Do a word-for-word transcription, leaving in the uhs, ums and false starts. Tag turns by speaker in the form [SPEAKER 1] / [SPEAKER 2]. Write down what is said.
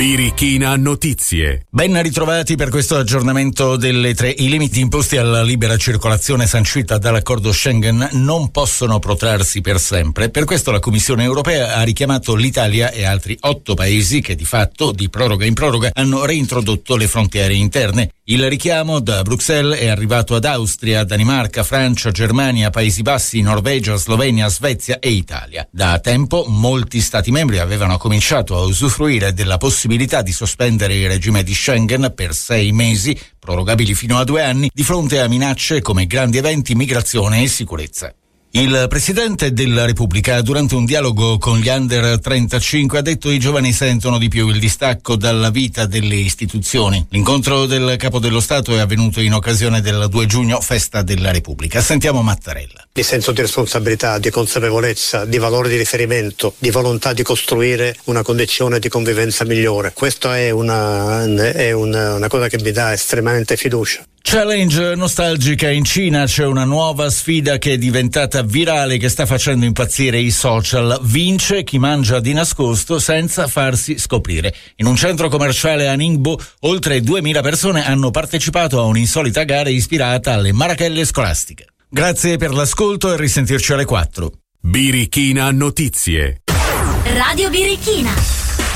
[SPEAKER 1] Birichina Notizie.
[SPEAKER 2] Ben ritrovati per questo aggiornamento delle tre. I limiti imposti alla libera circolazione sancita dall'accordo Schengen non possono protrarsi per sempre. Per questo la Commissione europea ha richiamato l'Italia e altri otto paesi che di fatto, di proroga in proroga, hanno reintrodotto le frontiere interne. Il richiamo da Bruxelles è arrivato ad Austria, Danimarca, Francia, Germania, Paesi Bassi, Norvegia, Slovenia, Svezia e Italia. Da tempo molti Stati membri avevano cominciato a usufruire della possibilità di sospendere il regime di Schengen per sei mesi, prorogabili fino a due anni, di fronte a minacce come grandi eventi, migrazione e sicurezza. Il Presidente della Repubblica, durante un dialogo con gli under trentacinque, ha detto che i giovani sentono di più il distacco dalla vita delle istituzioni. L'incontro del Capo dello Stato è avvenuto in occasione del due giugno, festa della Repubblica. Sentiamo Mattarella.
[SPEAKER 3] Di senso di responsabilità, di consapevolezza, di valore di riferimento, di volontà di costruire una condizione di convivenza migliore. Questa è una, è una, una cosa che mi dà estremamente fiducia.
[SPEAKER 2] Challenge nostalgica in Cina, c'è una nuova sfida che è diventata virale, che sta facendo impazzire i social. Vince chi mangia di nascosto senza farsi scoprire. In un centro commerciale a Ningbo oltre duemila persone hanno partecipato a un'insolita gara ispirata alle marachelle scolastiche. Grazie per l'ascolto e risentirci alle quattro.
[SPEAKER 1] Birichina Notizie.
[SPEAKER 4] Radio Birichina.